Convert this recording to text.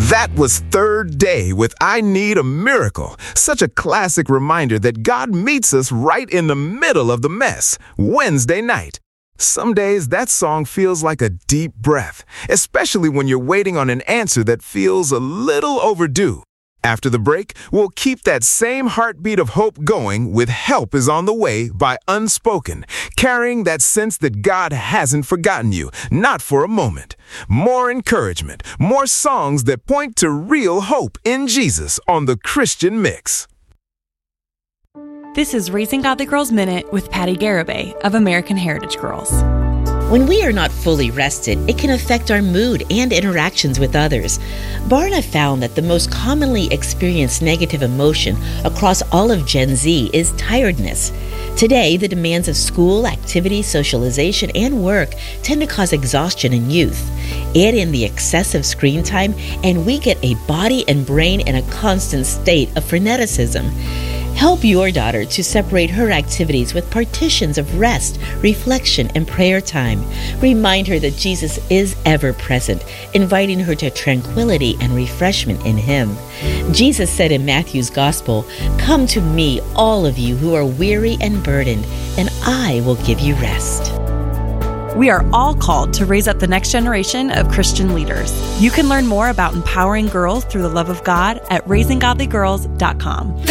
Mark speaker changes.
Speaker 1: That was Third Day with I Need a Miracle. Such a classic reminder that God meets us right in the middle of the mess, Wednesday night. Some days that song feels like a deep breath, especially when you're waiting on an answer that feels a little overdue. After the break, we'll keep that same heartbeat of hope going with Help Is on the Way by Unspoken, carrying that sense that God hasn't forgotten you, not for a moment. More encouragement, more songs that point to real hope in Jesus on the Christian Mix.
Speaker 2: This is Raising Godly Girls Minute with Patty Garibay of American Heritage Girls.
Speaker 3: When we are not fully rested, it can affect our mood and interactions with others. Barna found that the most commonly experienced negative emotion across all of Gen Z is tiredness. Today, the demands of school, activity, socialization, and work tend to cause exhaustion in youth. Add in the excessive screen time, and we get a body and brain in a constant state of freneticism. Help your daughter to separate her activities with partitions of rest, reflection, and prayer time. Remind her that Jesus is ever present, inviting her to tranquility and refreshment in Him. Jesus said in Matthew's Gospel, "Come to me, all of you who are weary and burdened, and I will give you rest."
Speaker 2: We are all called to raise up the next generation of Christian leaders. You can learn more about empowering girls through the love of God at raisinggodlygirls.com.